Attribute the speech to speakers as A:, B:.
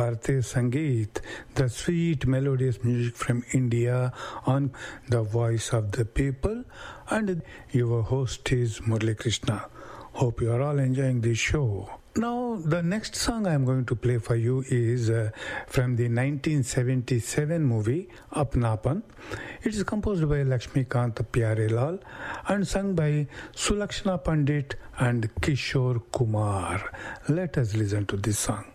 A: Bharatiya Sangeet, the sweet melodious music from India on the voice of the people. And your host is Murli Krishna. Hope you are all enjoying this show. Now, the next song I am going to play for you is from the 1977 movie Apnapan. It is composed by Lakshmikant Pyarelal and sung by Sulakshana Pandit and Kishore Kumar. Let us listen to this song.